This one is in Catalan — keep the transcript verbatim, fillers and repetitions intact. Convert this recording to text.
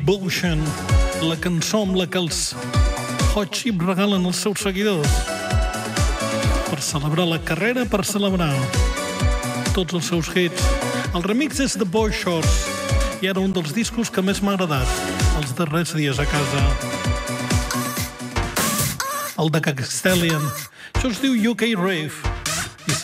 Devotion, la cançó amb la que els Hot Chip regalen als seus seguidors. Per celebrar la carrera, per celebrar tots els seus hits. El remix és The Boy Shorts i era un dels discos que més m'ha agradat els darrers dies a casa. El de Castellian. Això es diu U K Rave.